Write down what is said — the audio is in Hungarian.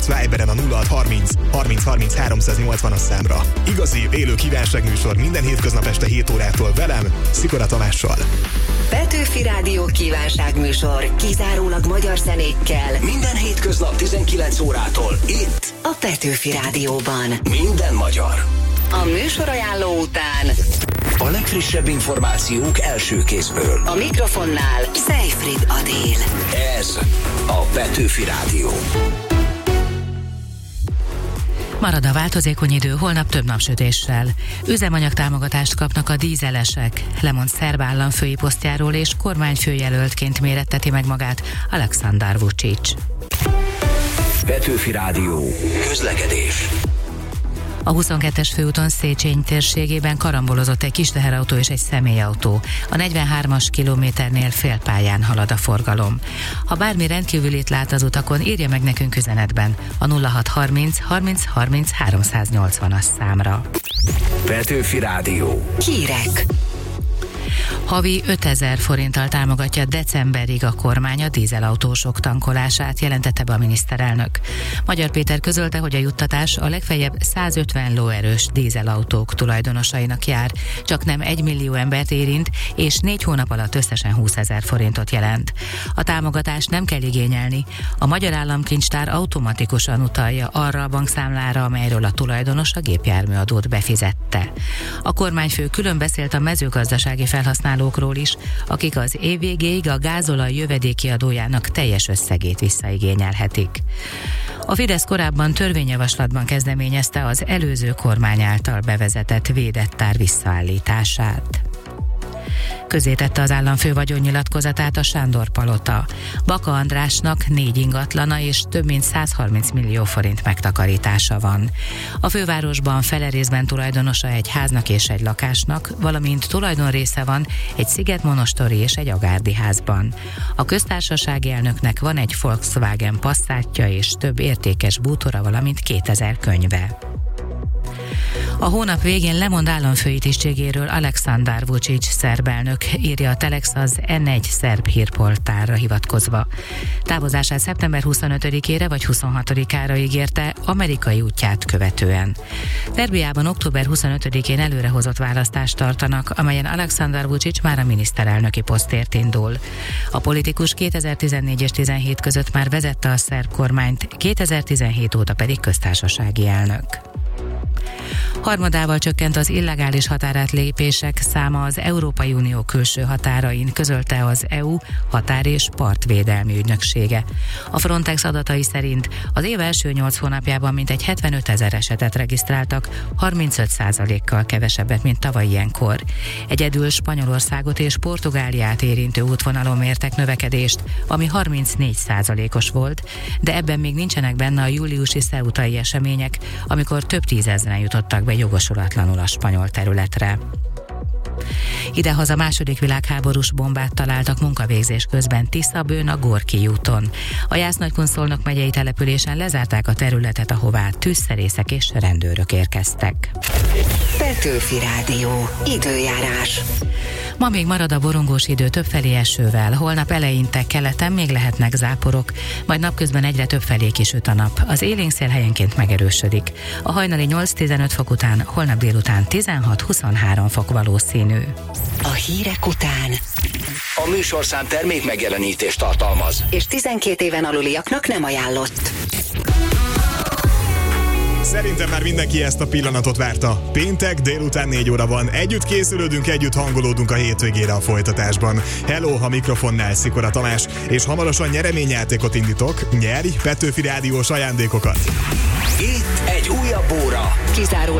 Viberen a 0630 30 30 380-as számra. Igazi, élő kívánságműsor minden hétköznap este 7 órától velem, Szikora Tamással. Petőfi Rádió kívánságműsor kizárólag magyar zenékkel. Minden hétköznap 19 órától itt a Petőfi Rádióban. Minden magyar. A műsorajánló után a legfrissebb információk első kézből. A mikrofonnál Seyfried Adél. Ez a Petőfi Rádió. Marad a változékony idő, holnap több napsütéssel. Üzemanyag támogatást kapnak a dízelesek. Lemond szerb államfői posztjáról és kormányfőjelöltként méretteti meg magát Aleksandar Vučić. Petőfi Rádió. Közlekedés. A 22-es főúton Széchenyi térségében karambolozott egy kis teherautó és egy személyautó. A 43-as kilométernél félpályán halad a forgalom. Ha bármi rendkívülit lát az utakon, írja meg nekünk üzenetben a 0630 30 30 380-as számra. Petőfi Rádió. Hírek. Havi 5000 forinttal támogatja decemberig a kormány a dízelautósok tankolását, jelentette be a miniszterelnök. Magyar Péter közölte, hogy a juttatás a legfeljebb 150 lóerős dízelautók tulajdonosainak jár, csak nem 1 millió embert érint, és 4 hónap alatt összesen 20 000 forintot jelent. A támogatást nem kell igényelni, a Magyar Államkincstár automatikusan utalja arra a bankszámlára, amelyről a tulajdonos a gépjárműadót befizette. A kormányfő külön beszélt a mezőgazdasági felhasználókról is, akik az év végéig a gázolaj jövedéki adójának teljes összegét visszaigényelhetik. A Fidesz korábban törvényjavaslatban kezdeményezte az előző kormány által bevezetett védett tár visszaállítását. Közzétette az államfő vagyonnyilatkozatát a Sándor Palota. Baka Andrásnak 4 ingatlana és több mint 130 millió forint megtakarítása van. A fővárosban fele részben tulajdonosa egy háznak és egy lakásnak, valamint tulajdonrésze van egy szigetmonostori és egy agárdi házban. A köztársasági elnöknek van egy Volkswagen Passatja és több értékes bútora, valamint 2000 könyve. A hónap végén lemond államfői tisztségéről Aleksandar Vučić szerb elnök, írja a Telex az N1 szerb hírportálra hivatkozva. Távozását szeptember 25-ére vagy 26-ára ígérte amerikai útját követően. Szerbiában október 25-én előrehozott választást tartanak, amelyen Aleksandar Vučić már a miniszterelnöki posztért indul. A politikus 2014 és 17 között már vezette a szerb kormányt, 2017 óta pedig köztársasági elnök. Harmadával csökkent az illegális határátlépések száma az Európai Unió külső határain, közölte az EU határ- és partvédelmi ügynöksége. A Frontex adatai szerint az év első 8 hónapjában mintegy 75 000 esetet regisztráltak, 35%-kal kevesebbet, mint tavaly ilyenkor. Egyedül Spanyolországot és Portugáliát érintő útvonalon mértek növekedést, ami 34%-os volt, de ebben még nincsenek benne a júliusi ceutai események, amikor több tízezren jutottak be jogosulatlanul a spanyol területre. Idehaza második világháborús bombát találtak munkavégzés közben Tiszabőn a Gorki úton. A Jász-Nagykun-Szolnok megyei településen lezárták a területet, ahová tűzszerészek és rendőrök érkeztek. Petőfi Rádió. Időjárás. Ma még marad a borongós idő, többfelé esővel, holnap eleinte keleten még lehetnek záporok, majd napközben egyre többfelé kisüt a nap. Az élénk-szél helyenként megerősödik. A hajnali 8-15 fok után, holnap délután 16-23 fok valószínű. A hírek után A műsorszám termék megjelenítést tartalmaz, és 12 éven aluliaknak nem ajánlott. Szerintem már mindenki ezt a pillanatot várta. Péntek délután 4 óra van. Együtt készülődünk, együtt hangolódunk a hétvégére a folytatásban. Hello, a mikrofonnál Szikora Tamás, és hamarosan nyereményjátékot indítok. Nyerj Petőfi Rádiós ajándékokat. itt egy újabb óra. Kizárólag